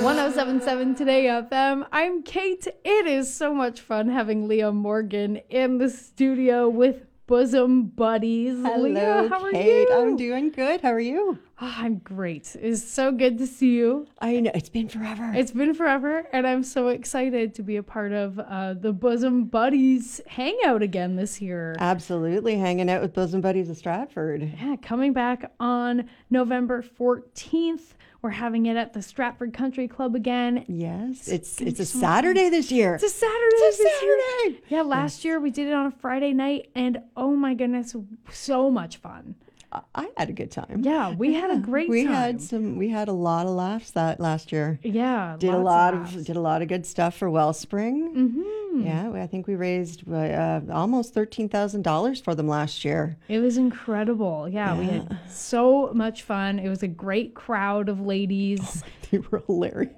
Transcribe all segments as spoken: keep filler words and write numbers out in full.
one oh seven point seven Today F M. I'm Kate. It is so much fun having Leah Morgan in the studio with Bosom Buddies. Hello, Leah, how are Kate. you? I'm doing good. How are you? Oh, I'm great. It's so good to see you. I know. It's been forever. It's been forever, and I'm so excited to be a part of uh, the Bosom Buddies hangout again this year. Absolutely. Hanging out with Bosom Buddies of Stratford. Yeah, coming back on November fourteenth. We're having it at the Stratford Country Club again. Yes. It's it's a Saturday this year. It's a Saturday It's a this Saturday. year. Yeah, last year we did it on a Friday night, and oh my goodness, so much fun. I had a good time. Yeah, we had a great we time. We had some. We had a lot of laughs that last year. Yeah, did a lot of, of did a lot of good stuff for Wellspring. Mm-hmm. Yeah, I think we raised uh, almost thirteen thousand dollars for them last year. It was incredible. Yeah, yeah, we had so much fun. It was a great crowd of ladies. Oh, they were hilarious.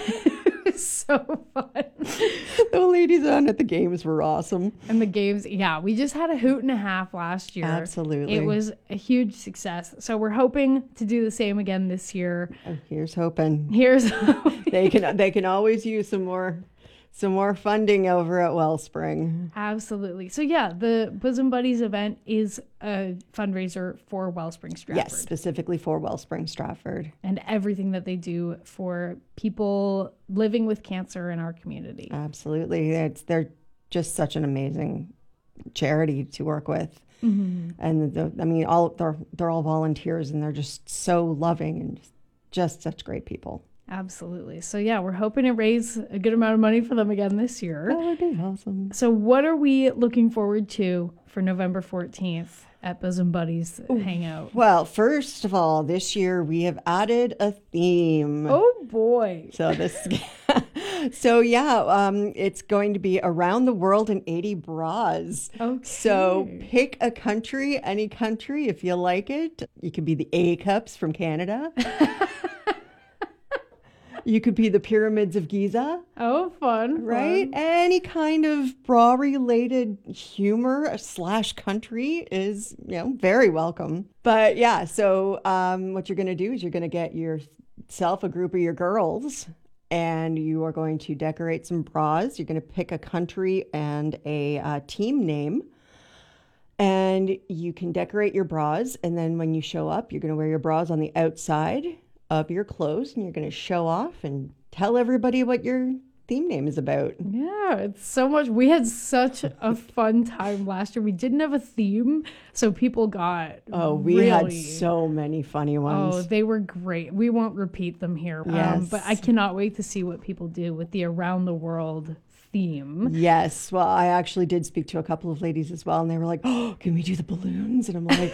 It was so fun. The ladies on at the games were awesome. And the games, yeah, we just had a hoot and a half last year. Absolutely. It was a huge success. So we're hoping to do the same again this year. Oh, here's hoping. Here's hoping. They can they can always use some more some more funding over at Wellspring. Absolutely. So yeah, the Bosom Buddies event is a fundraiser for Wellspring Stratford. Yes, specifically for Wellspring Stratford. And everything that they do for people living with cancer in our community. Absolutely. It's they're just such an amazing charity to work with. Mm-hmm. And the, I mean, all they're they're all volunteers, and they're just so loving and just, just such great people. Absolutely. So yeah, we're hoping to raise a good amount of money for them again this year. That would be awesome. So what are we looking forward to for November fourteenth at Bosom Buddies Hangout? Well, first of all, this year we have added a theme. Oh boy. So this So yeah, um, it's going to be around the world in eighty bras. Okay. So pick a country, any country if you like it. You could be the A cups from Canada. You could be the pyramids of Giza. Oh, fun. Right? Fun. Any kind of bra-related humor slash country is, you know, very welcome. But yeah, so um, what you're going to do is you're going to get yourself a group of your girls, and you are going to decorate some bras. You're going to pick a country and a uh, team name. And you can decorate your bras. And then when you show up, you're going to wear your bras on the outside of your clothes, and you're going to show off and tell everybody what your theme name is about. Yeah, it's so much. We had such a fun time last year. We didn't have a theme, so people got oh we really, had so many funny ones. Oh, they were great. We won't repeat them here. Yes. Um, but I cannot wait to see what people do with the around the world theme. Yes. Well, I actually did speak to a couple of ladies as well, and they were like, oh, can we do the balloons? And I'm like,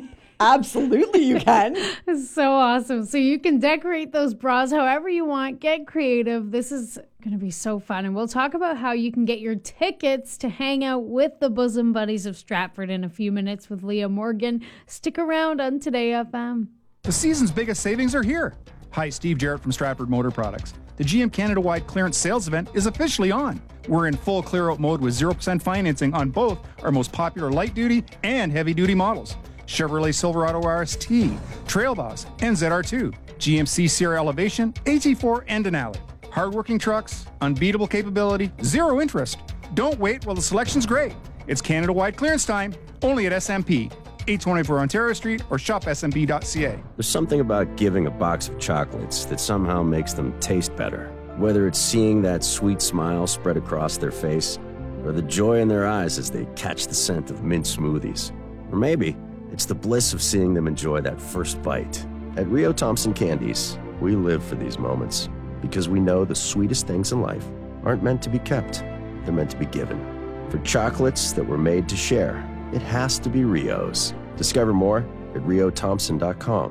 absolutely, you can. It's so awesome. So you can decorate those bras however you want. Get creative. This is going to be so fun. And we'll talk about how you can get your tickets to hang out with the Bosom Buddies of Stratford in a few minutes with Leah Morgan. Stick around on Today F M. The season's biggest savings are here. Hi, Steve Jarrett from Stratford Motor Products. The G M Canada-wide clearance sales event is officially on. We're in full clear-out mode with zero percent financing on both our most popular light-duty and heavy-duty models. Chevrolet Silverado R S T, Trail Boss, and Z R two, G M C Sierra Elevation, A T four, and Denali. Hardworking trucks, unbeatable capability, zero interest. Don't wait while the selection's great. It's Canada-wide clearance time, only at S M P, eight twenty-four Ontario Street, or shop s m p dot c a. There's something about giving a box of chocolates that somehow makes them taste better. Whether it's seeing that sweet smile spread across their face, or the joy in their eyes as they catch the scent of mint smoothies. Or maybe it's the bliss of seeing them enjoy that first bite. At Rio Thompson Candies, we live for these moments because we know the sweetest things in life aren't meant to be kept. They're meant to be given. For chocolates that were made to share, it has to be Rio's. Discover more at rio thompson dot com.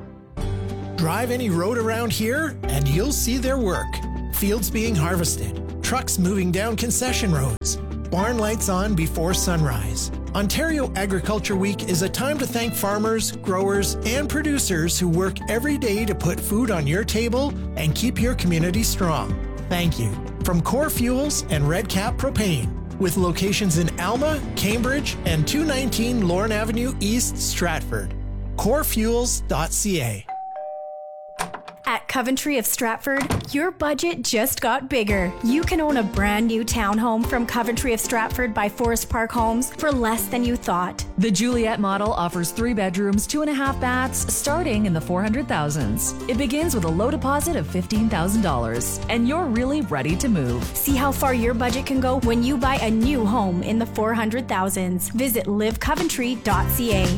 Drive any road around here and you'll see their work. Fields being harvested, trucks moving down concession roads, barn lights on before sunrise. Ontario Agriculture Week is a time to thank farmers, growers, and producers who work every day to put food on your table and keep your community strong. Thank you. From Core Fuels and Red Cap Propane, with locations in Alma, Cambridge, and two nineteen Lorne Avenue East, Stratford. core fuels dot c a. At Coventry of Stratford, your budget just got bigger. You can own a brand new townhome from Coventry of Stratford by Forest Park Homes for less than you thought. The Juliet model offers three bedrooms, two and a half baths, starting in the four hundred thousands. It begins with a low deposit of fifteen thousand dollars, and you're really ready to move. See how far your budget can go when you buy a new home in the four hundred thousands. Visit live coventry dot c a.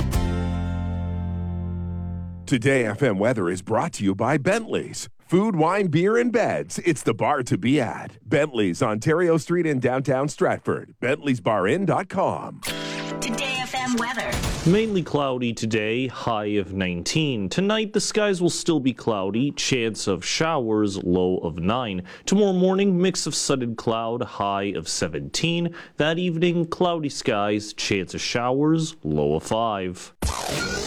Today F M weather is brought to you by Bentley's. Food, wine, beer, and beds. It's the bar to be at. Bentley's, Ontario Street in downtown Stratford. Bentley's Bar Inn dot com. Today F M weather. Mainly cloudy today, high of nineteen. Tonight, the skies will still be cloudy, chance of showers, low of nine. Tomorrow morning, mix of sun cloud, high of seventeen. That evening, cloudy skies, chance of showers, low of five.